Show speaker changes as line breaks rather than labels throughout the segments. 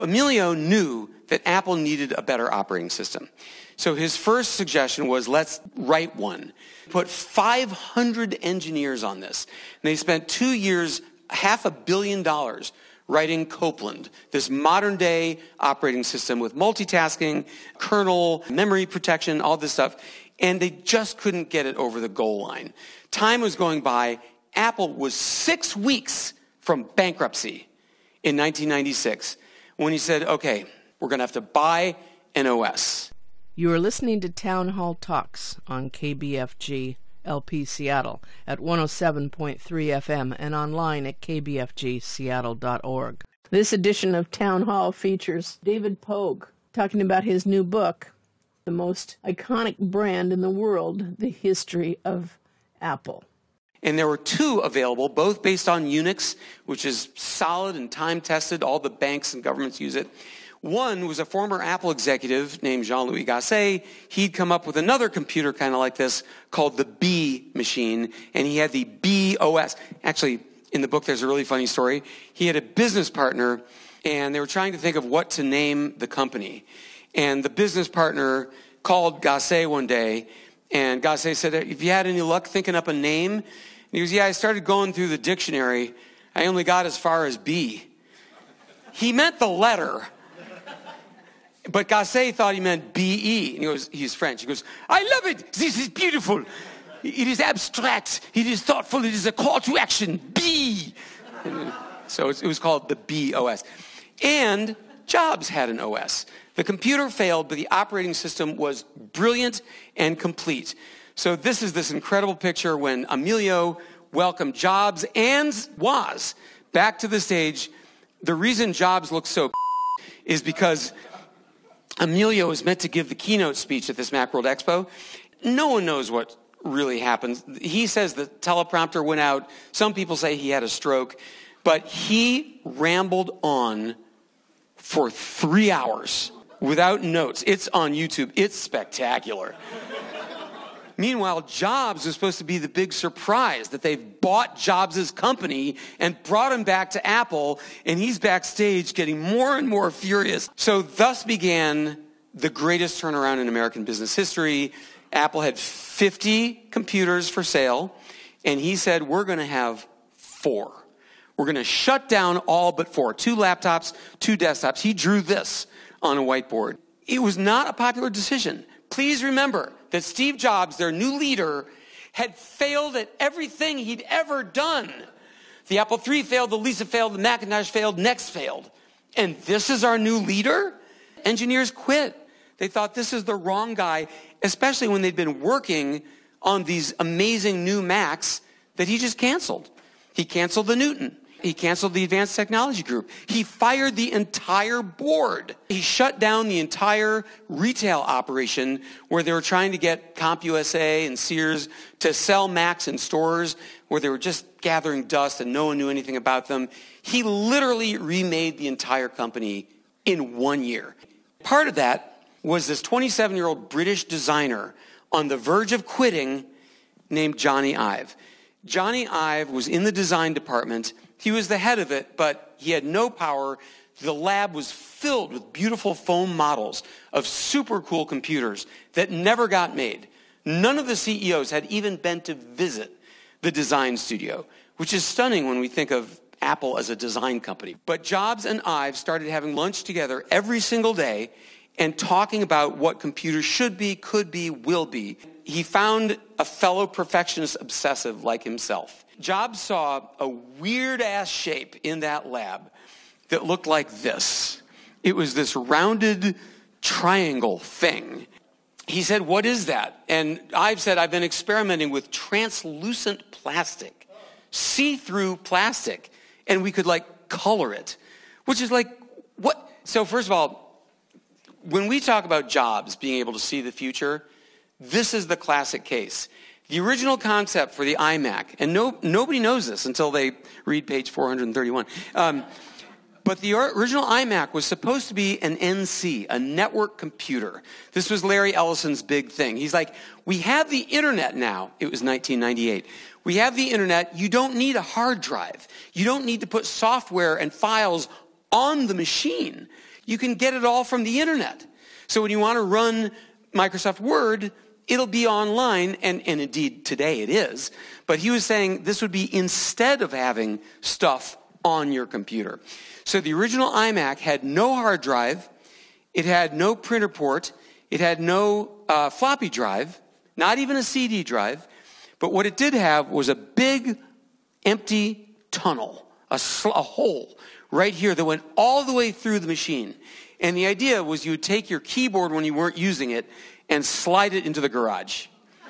Emilio knew that Apple needed a better operating system. So his first suggestion was, let's write one. Put 500 engineers on this. And they spent 2 years, $500 million, writing Copeland, this modern-day operating system with multitasking, kernel, memory protection, all this stuff. And they just couldn't get it over the goal line. Time was going by. Apple was 6 weeks from bankruptcy in 1996 when he said, okay, we're going to have to buy an OS.
You are listening to Town Hall Talks on KBFG LP Seattle at 107.3 FM and online at kbfgseattle.org. This edition of Town Hall features David Pogue talking about his new book, The Most Iconic Brand in the World, The History of Apple.
And there were 2 available, both based on Unix, which is solid and time-tested. All the banks and governments use it. One was a former Apple executive named Jean-Louis Gasset. He'd come up with another computer kind of like this called the B machine, and he had the B OS. Actually, in the book, there's a really funny story. He had a business partner, and they were trying to think of what to name the company. And the business partner called Gasset one day, and Gasset said, "Have you had any luck thinking up a name?" And he goes, "Yeah, I started going through the dictionary. I only got as far as B." He meant the letter. But Gasset thought he meant B-E. And he's French. He goes, "I love it. This is beautiful. It is abstract. It is thoughtful. It is a call to action. B." So it was called the B OS. And Jobs had an OS. The computer failed, but the operating system was brilliant and complete. So this is this incredible picture when Emilio welcomed Jobs and Woz back to the stage. The reason Jobs looks so is because Emilio was meant to give the keynote speech at this Macworld Expo. No one knows what really happened. He says the teleprompter went out. Some people say he had a stroke. But he rambled on for 3 hours without notes. It's on YouTube. It's spectacular. Meanwhile, Jobs was supposed to be the big surprise that they've bought Jobs' company and brought him back to Apple, and he's backstage getting more and more furious. So thus began the greatest turnaround in American business history. Apple had 50 computers for sale, and he said, we're going to have 4. We're going to shut down all but 4. 2 laptops, 2 desktops. He drew this on a whiteboard. It was not a popular decision. Please remember that Steve Jobs, their new leader, had failed at everything he'd ever done. The Apple III failed, the Lisa failed, the Macintosh failed, Next failed. And this is our new leader? Engineers quit. They thought this is the wrong guy, especially when they'd been working on these amazing new Macs that he just canceled. He canceled the Newton. He canceled the Advanced Technology Group. He fired the entire board. He shut down the entire retail operation where they were trying to get CompUSA and Sears to sell Macs in stores where they were just gathering dust and no one knew anything about them. He literally remade the entire company in 1 year. Part of that was this 27-year-old British designer on the verge of quitting named Johnny Ive. Johnny Ive was in the design department. He was the head of it, but he had no power. The lab was filled with beautiful foam models of super cool computers that never got made. None of the CEOs had even been to visit the design studio, which is stunning when we think of Apple as a design company. But Jobs and Ive started having lunch together every single day and talking about what computers should be, could be, will be. He found a fellow perfectionist obsessive like himself. Jobs saw a weird-ass shape in that lab that looked like this. It was this rounded triangle thing. He said, what is that? And Ive said, I've been experimenting with translucent plastic, see-through plastic, and we could, color it, which is what? So first of all, when we talk about Jobs being able to see the future, this is the classic case. The original concept for the iMac, and nobody knows this until they read page 431, but the original iMac was supposed to be an NC, a network computer. This was Larry Ellison's big thing. He's like, we have the internet now. It was 1998. We have the internet. You don't need a hard drive. You don't need to put software and files on the machine. You can get it all from the internet. So when you want to run Microsoft Word, it'll be online, and indeed today it is. But he was saying this would be instead of having stuff on your computer. So the original iMac had no hard drive, it had no printer port, it had no floppy drive, not even a CD drive, but what it did have was a big empty tunnel, a hole right here that went all the way through the machine. And the idea was you would take your keyboard when you weren't using it and slide it into the garage.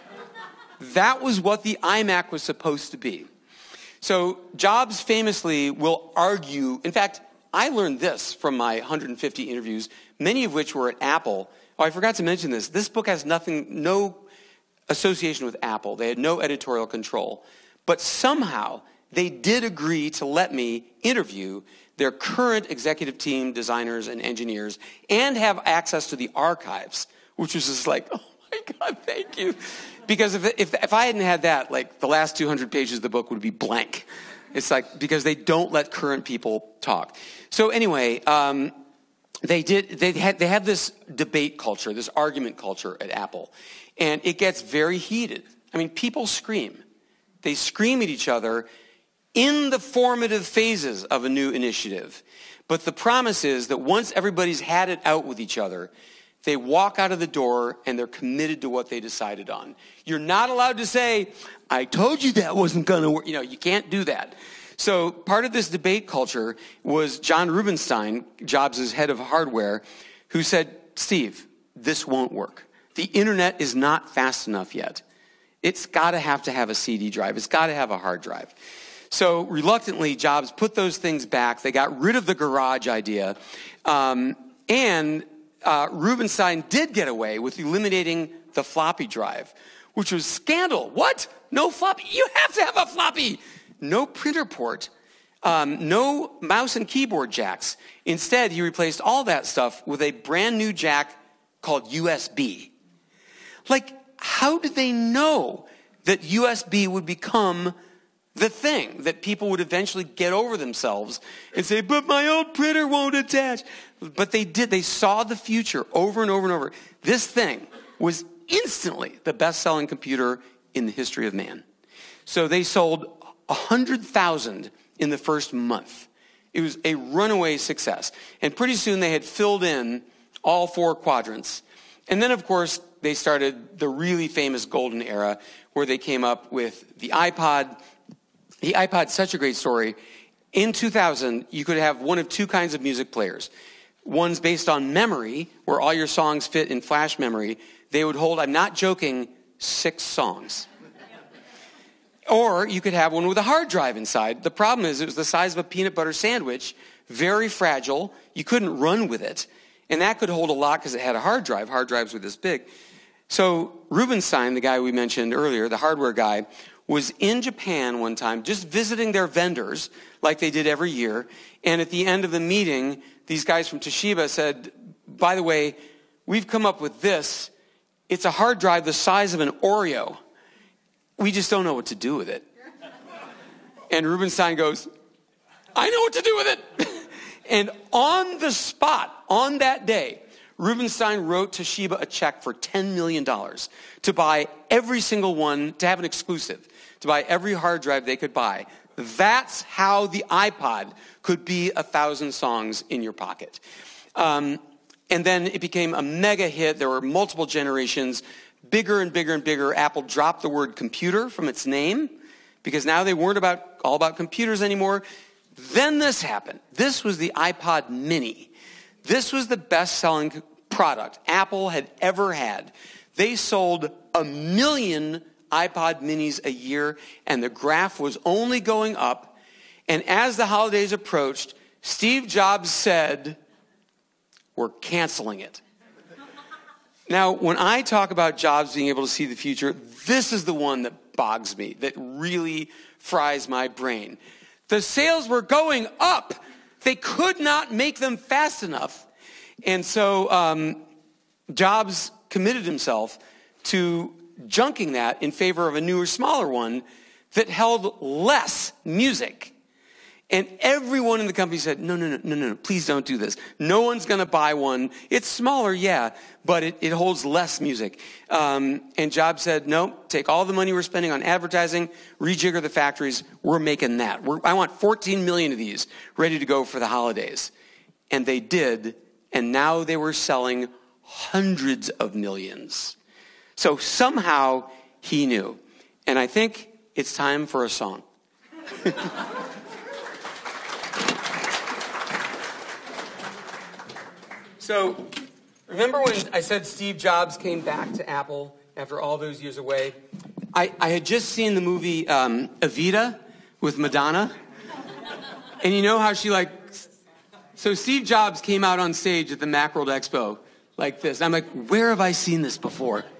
That was what the iMac was supposed to be. So Jobs famously will argue, in fact, I learned this from my 150 interviews, many of which were at Apple. Oh, I forgot to mention this. This book has no association with Apple. They had no editorial control. But somehow they did agree to let me interview their current executive team, designers and engineers, and have access to the archives, which was just like, oh my God, thank you. Because if I hadn't had that, like the last 200 pages of the book would be blank. It's like, because they don't let current people talk. So anyway, they have this debate culture, this argument culture at Apple. And it gets very heated. I mean, people scream. They scream at each other in the formative phases of a new initiative. But the promise is that once everybody's had it out with each other, they walk out of the door and they're committed to what they decided on. You're not allowed to say, I told you that wasn't going to work. You can't do that. So part of this debate culture was John Rubinstein, Jobs' head of hardware, who said, Steve, this won't work. The internet is not fast enough yet. It's got to have a CD drive. It's got to have a hard drive. So reluctantly, Jobs put those things back. They got rid of the garage idea. And Rubinstein did get away with eliminating the floppy drive, which was scandal. What? No floppy? You have to have a floppy. No printer port. No mouse and keyboard jacks. Instead, he replaced all that stuff with a brand new jack called USB. Like, how did they know that USB would become the thing, that people would eventually get over themselves and say, but my old printer won't attach? But they did. They saw the future over and over and over. This thing was instantly the best-selling computer in the history of man. So they sold 100,000 in the first month. It was a runaway success. And pretty soon they had filled in all 4 quadrants. And then, of course, they started the really famous golden era where they came up with the iPod. The iPod's such a great story. In 2000, you could have one of 2 kinds of music players. One's based on memory, where all your songs fit in flash memory. They would hold, I'm not joking, 6 songs. Or you could have one with a hard drive inside. The problem is it was the size of a peanut butter sandwich, very fragile. You couldn't run with it. And that could hold a lot because it had a hard drive. Hard drives were this big. So Rubinstein, the guy we mentioned earlier, the hardware guy, was in Japan one time just visiting their vendors like they did every year. And at the end of the meeting, these guys from Toshiba said, by the way, we've come up with this. It's a hard drive the size of an Oreo. We just don't know what to do with it. And Rubinstein goes, I know what to do with it. And on the spot, on that day, Rubinstein wrote Toshiba a check for $10 million to buy every single one, to have an exclusive, to buy every hard drive they could buy. That's how the iPod could be 1,000 songs in your pocket. And then it became a mega hit. There were multiple generations, bigger and bigger and bigger. Apple dropped the word computer from its name because now they weren't all about computers anymore. Then this happened. This was the iPod Mini. This was the best-selling product Apple had ever had. They sold 1 million iPod Minis a year, and the graph was only going up. And as the holidays approached, Steve Jobs said, we're canceling it. Now, when I talk about Jobs being able to see the future, this is the one that bogs me, that really fries my brain. The sales were going up. They could not make them fast enough. And so Jobs committed himself to junking that in favor of a newer, smaller one that held less music. And everyone in the company said, no, please don't do this. No one's going to buy one. It's smaller, yeah, but it holds less music. And Jobs said, no, take all the money we're spending on advertising, rejigger the factories. We're making that. I want 14 million of these ready to go for the holidays. And they did, and now they were selling hundreds of millions. So somehow he knew. And I think it's time for a song. So, remember when I said Steve Jobs came back to Apple after all those years away? I had just seen the movie Evita with Madonna. And you know how she so Steve Jobs came out on stage at the Macworld Expo like this. I'm like, where have I seen this before?